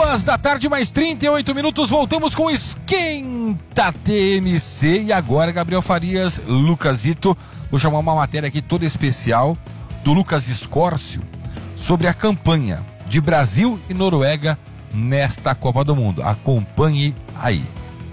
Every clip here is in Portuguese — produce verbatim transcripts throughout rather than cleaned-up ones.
Duas da tarde, mais trinta e oito minutos, voltamos com o Esquenta T M C. E agora, Gabriel Farias, Lucasito, vou chamar uma matéria aqui toda especial do Lucas Escórcio sobre a campanha de Brasil e Noruega nesta Copa do Mundo. Acompanhe aí.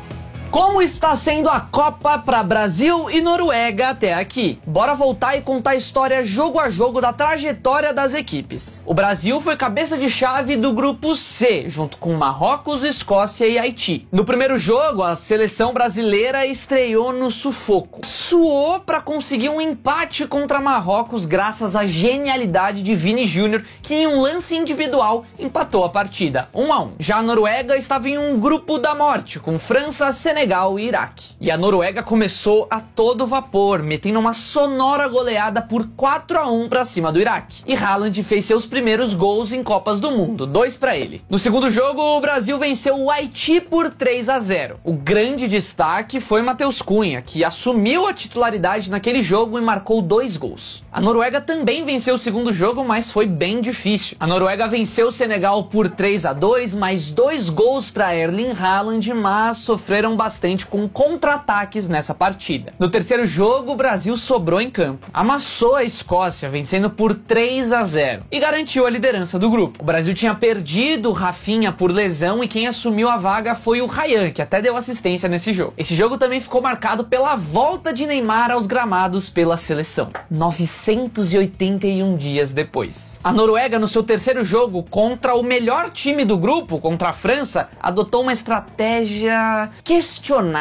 Como está sendo a Copa para Brasil e Noruega até aqui? Bora voltar e contar a história jogo a jogo da trajetória das equipes. O Brasil foi cabeça de chave do grupo C, junto com Marrocos, Escócia e Haiti. No primeiro jogo, a seleção brasileira estreou no sufoco. Suou para conseguir um empate contra Marrocos graças à genialidade de Vini Júnior, que em um lance individual empatou a partida, um a um. Já a Noruega estava em um grupo da morte, com França, Senegal Senegal e Iraque. E a Noruega começou a todo vapor, metendo uma sonora goleada por quatro a um para cima do Iraque. E Haaland fez seus primeiros gols em Copas do Mundo, dois para ele. No segundo jogo, o Brasil venceu o Haiti por três a zero. O grande destaque foi Matheus Cunha, que assumiu a titularidade naquele jogo e marcou dois gols. A Noruega também venceu o segundo jogo, mas foi bem difícil. A Noruega venceu o Senegal por três a dois, mais dois gols para Erling Haaland, mas sofreram bastante bastante com contra-ataques nessa partida. No terceiro jogo, o Brasil sobrou em campo. Amassou a Escócia, vencendo por três a zero e garantiu a liderança do grupo. O Brasil tinha perdido o Rafinha por lesão e quem assumiu a vaga foi o Ryan, que até deu assistência nesse jogo. Esse jogo também ficou marcado pela volta de Neymar aos gramados pela seleção, novecentos e oitenta e um dias depois. A Noruega, no seu terceiro jogo contra o melhor time do grupo, contra a França, adotou uma estratégia questionável.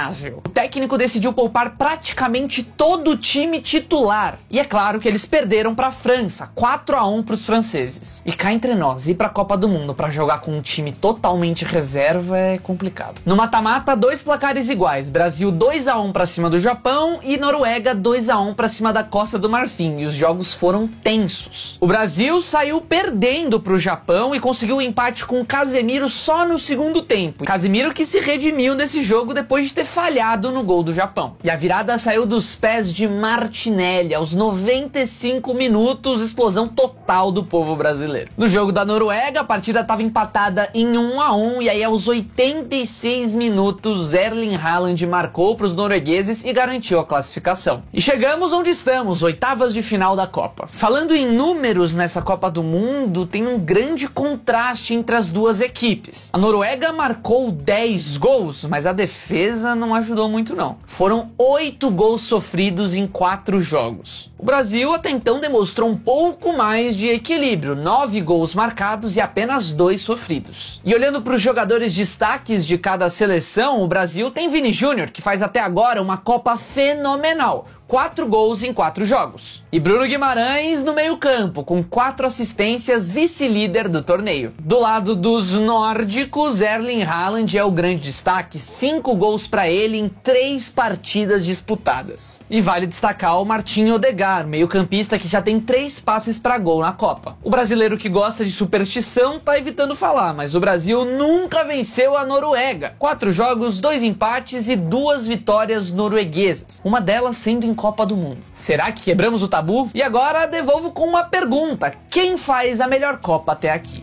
O técnico decidiu poupar praticamente todo o time titular. E é claro que eles perderam para a França, quatro a um para os franceses. E cá entre nós, ir para a Copa do Mundo para jogar com um time totalmente reserva é complicado. No mata-mata, dois placares iguais. Brasil dois a um para cima do Japão e Noruega dois a um para cima da Costa do Marfim. E os jogos foram tensos. O Brasil saiu perdendo para o Japão e conseguiu um empate com o Casemiro só no segundo tempo. Casemiro que se redimiu nesse jogo depois de ter falhado no gol do Japão. E a virada saiu dos pés de Martinelli aos noventa e cinco minutos, explosão total do povo brasileiro. No jogo da Noruega, a partida estava empatada em um a um e aí aos oitenta e seis minutos, Erling Haaland marcou para os noruegueses e garantiu a classificação. E chegamos onde estamos, oitavas de final da Copa. Falando em números nessa Copa do Mundo, tem um grande contraste entre as duas equipes. A Noruega marcou dez gols, mas a defesa defesa não ajudou muito não. Foram oito gols sofridos em quatro jogos. O Brasil até então demonstrou um pouco mais de equilíbrio, nove gols marcados e apenas dois sofridos. E olhando para os jogadores destaques de cada seleção, o Brasil tem Vini Júnior, que faz até agora uma Copa fenomenal. Quatro gols em quatro jogos. E Bruno Guimarães no meio-campo, com quatro assistências, vice-líder do torneio. Do lado dos nórdicos, Erling Haaland é o grande destaque, cinco gols para ele em três partidas disputadas. E vale destacar o Martin Odegaard, meio-campista que já tem três passes para gol na Copa. O brasileiro que gosta de superstição tá evitando falar, mas o Brasil nunca venceu a Noruega. Quatro jogos, dois empates e duas vitórias norueguesas. Uma delas sendo em Copa do Mundo. Será que quebramos o tabu? E agora devolvo com uma pergunta: quem faz a melhor Copa até aqui?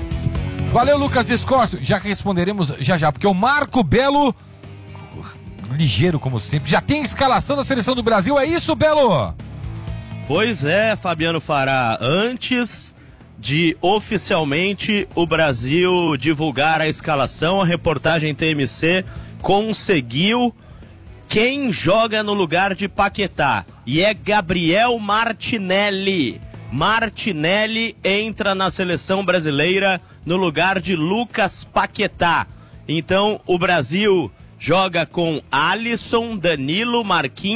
Valeu, Lucas Escórcio. Já responderemos já já, porque o Marco Belo, ligeiro como sempre, já tem a escalação da seleção do Brasil. É isso, Belo? Pois é, Fabiano Fará. Antes de oficialmente o Brasil divulgar a escalação, a reportagem T M C conseguiu quem joga no lugar de Paquetá, e é Gabriel Martinelli. Martinelli entra na seleção brasileira no lugar de Lucas Paquetá. Então o Brasil joga com Alisson, Danilo, Marquinhos